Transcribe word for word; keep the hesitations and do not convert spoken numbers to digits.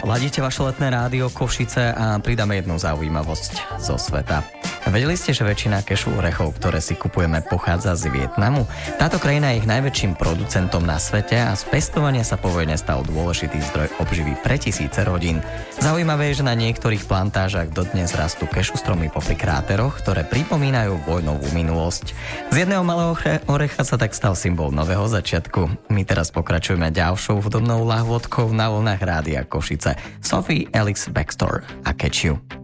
Ladíte vaše letné rádio Košice a pridáme jednu zaujímavosť zo sveta. Vedeli ste, že väčšina kešu orechov, ktoré si kupujeme, pochádza z Vietnamu? Táto krajina je ich najväčším producentom na svete a z pestovania sa po vojne stal dôležitý zdroj obživy pre tisíce rodín. Zaujímavé je, že na niektorých plantážach dodnes rastú kešu stromy popri kráteroch, ktoré pripomínajú vojnovú minulosť. Z jedného malého orecha sa tak stal symbol nového začiatku. My teraz pokračujeme ďalšou hudobnou lahôdkou na vlnách rádia Košice. Sophie Ellis Bextor a Catch You.